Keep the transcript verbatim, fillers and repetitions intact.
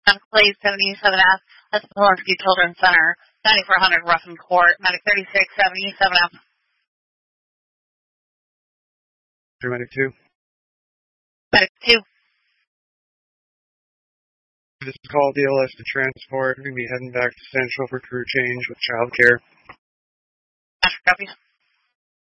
I'm Clay seventy-seven F. That's the Polanski Children's Center, ninety-four hundred Ruffin Court, medic thirty-six seventy-seven F. Medic two. Medic two. This is call D L S to transport. We're going to be heading back to Central for crew change with child care. Copy.